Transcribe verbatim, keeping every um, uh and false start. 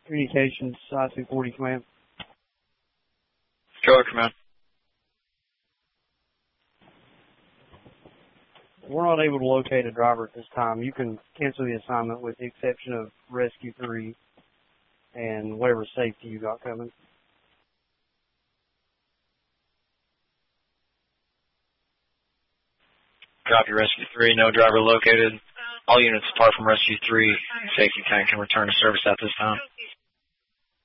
Communications, I two forty command. Go ahead, command. We're not able to locate a driver at this time. You can cancel the assignment with the exception of Rescue three and whatever safety you got coming. Copy, Rescue three. No driver located. All units apart from Rescue three, safety tank can return to service at this time.